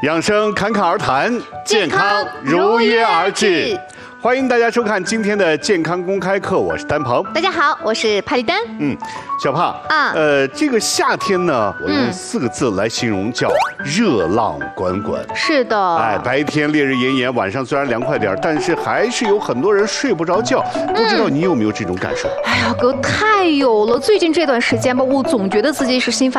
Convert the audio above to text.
养生侃侃而谈，健康如约而至。欢迎大家收看今天的健康公开课，我是丹鹏。 大家好，我是帕丽丹。 小胖这个夏天呢，我用4个字来形容，叫热浪滚滚。 是的， 白天烈日炎炎，晚上虽然凉快点，但是还是有很多人睡不着觉。不知道你有没有这种感受？ 哎呀，哥太有了！最近这段时间吧，我总觉得自己是心烦